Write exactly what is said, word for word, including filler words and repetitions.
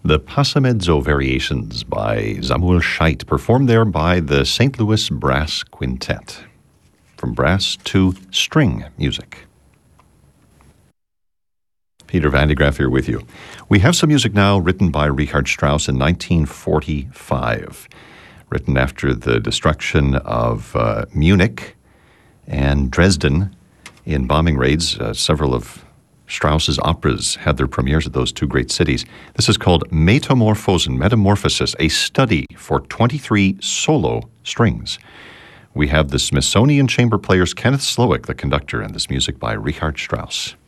The Passamezzo Variations by Samuel Scheidt, performed there by the Saint Louis Brass Quintet. From brass to string music. Peter Van de Graaff here with you. We have some music now written by Richard Strauss in nineteen forty-five, written after the destruction of uh, Munich and Dresden in bombing raids. Uh, several of Strauss's operas had their premieres at those two great cities. This is called Metamorphosen, Metamorphosis, a study for twenty-three solo strings. We have the Smithsonian Chamber Players, Kenneth Slowick, the conductor, and this music by Richard Strauss.